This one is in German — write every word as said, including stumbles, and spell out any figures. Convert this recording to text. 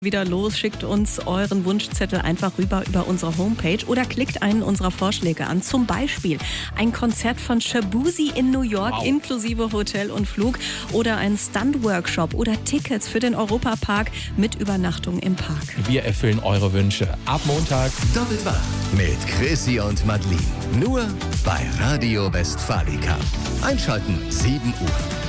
Wieder los, schickt uns euren Wunschzettel einfach rüber über unsere Homepage oder klickt einen unserer Vorschläge an. Zum Beispiel ein Konzert von Shabuzi in New York wow. inklusive Hotel und Flug oder ein Stunt-Workshop oder Tickets für den Europapark mit Übernachtung im Park. Wir erfüllen eure Wünsche. Ab Montag doppelt wach mit Chrissy und Madeline. Nur bei Radio Westfalica. Einschalten sieben Uhr.